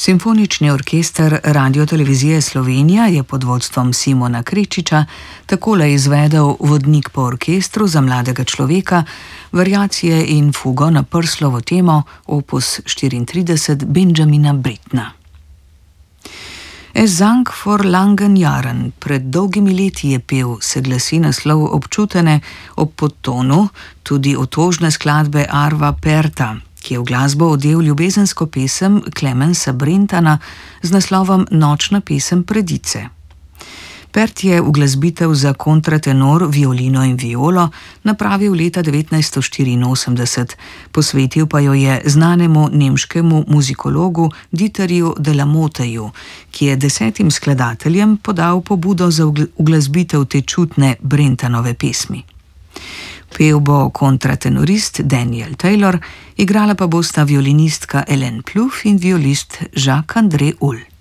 Simfonični orkester Radiotelevizije Slovenija je pod vodstvom Simona Krečiča takole izvedel vodnik po orkestru za mladega človeka, variacije in fugo na Prslovo temo opus 34 Benjamina Brittna. Es sang vor langen Jahren, pred dolgimi leti je pel, se glasi naslov občutene ob podtonu tudi otožne skladbe Arva Perta, ki je v glasbo odel ljubezensko pesem Clemensa Brentana z naslovom Nočna pesem Predice. Pert je uglasbitev za kontratenor, violino in violo napravil leta 1984, posvetil pa jo je znanemu nemškemu muzikologu Dieterju Delamoteju, ki je 10 skladateljem podal pobudo za uglasbitev te čutne Brentanove pesmi. Pel bo kontratenorist Daniel Taylor, igrala pa bosta violinistka Ellen Plouffe in violist Jacques-André Uhl.